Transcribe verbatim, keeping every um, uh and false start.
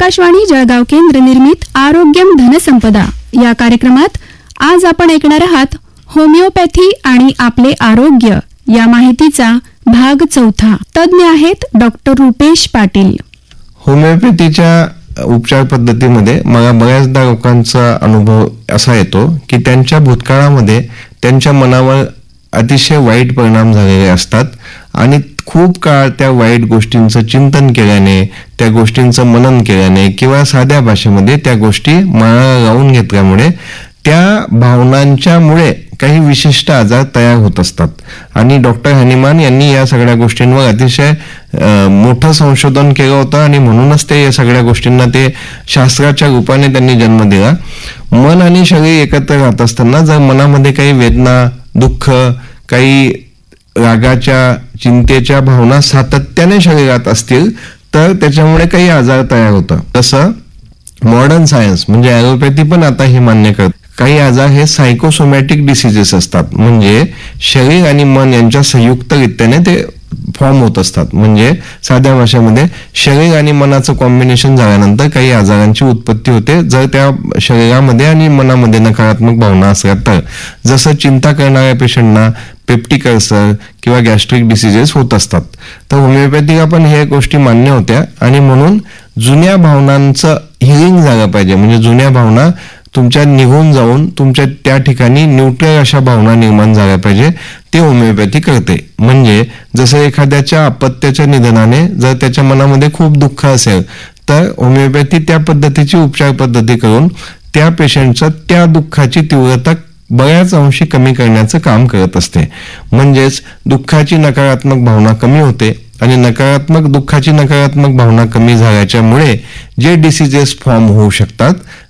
आकाशवाणी जळगाव केंद्र निर्मित आरोग्यम धनसंपदा या कार्यक्रमात आज आपण ऐकणार आहात होमिओपॅथी आणि आपले आरोग्य या माहितीचा भाग चौथा. तज्ञ आहेत डॉक्टर रुपेश पाटील. होमिओपॅथीच्या उपचार पद्धतीमध्ये मला बऱ्याचदा लोकांचा अनुभव असा येतो की त्यांच्या भूतकाळामध्ये त्यांच्या मनावर अतिशय वाईट परिणाम झालेले असतात आणि खूप काळ त्या वाईट गोष्टींचं चिंतन केल्याने, त्या गोष्टींचं मनन केल्याने किंवा साध्या भाषेमध्ये त्या गोष्टी मनाला लावून घेतल्यामुळे त्या भावनांच्यामुळे काही विशिष्ट आजार तयार होत असतात. आणि डॉक्टर हनीमान यांनी या सगळ्या गोष्टींवर अतिशय मोठं संशोधन केलं होतं आणि म्हणूनच ते या सगळ्या गोष्टींना ते शास्त्राच्या रूपाने त्यांनी जन्म दिला. मन आणि शरीर एकत्र राहत असताना जर मनामध्ये काही वेदना, दुःख, काही रागाच्या, चिंतेच्या भावना सातत्याने शरीरात असतील तर त्याच्यामुळे काही आजार तयार होतात. तसं मॉडर्न सायन्स म्हणजे ॲलोपॅथी पण आता हे मान्य करते काही आजार हे सायकोसोमॅटिक डिसिजेस असतात, म्हणजे शरीर आणि मन यांच्या संयुक्तरित्याने ते फॉर्म होत असतात. म्हणजे साध्या भाषेमध्ये शरीर आणि मनाचं कॉम्बिनेशन झाल्यानंतर काही आजारांची उत्पत्ती होते जर त्या शरीरामध्ये आणि मनामध्ये नकारात्मक भावना असल्या तर. जसं चिंता करणाऱ्या पेशंटना पेप्टिक अल्सर किंवा गॅस्ट्रिक डिसिजेस होत असतात. तर होमिओपॅथीला पण हे गोष्टी मान्य होत्या आणि म्हणून जुन्या भावनांचं हिलिंग झालं पाहिजे. म्हणजे जुन्या भावना तुमच्या निघून जाऊन तुमच्या त्या ठिकाणी न्यूट्रल अशा भावना निर्माण झाल्या पाहिजे, ते होमिओपॅथी करते. म्हणजे जसं एखाद्याच्या अपत्याच्या निधनाने जर त्याच्या मनामध्ये खूप दुःख असेल तर होमिओपॅथी त्या पद्धतीची उपचार पद्धती करून त्या पेशंटचं त्या दुःखाची तीव्रता बऱ्याच अंशी कमी करण्याचं काम करत असते. म्हणजेच दुःखाची नकारात्मक भावना कमी होते आणि नकारात्मक दुःखाची नकारात्मक भावना कमी झाल्याच्यामुळे जे डिसिजेस फॉर्म होऊ शकतात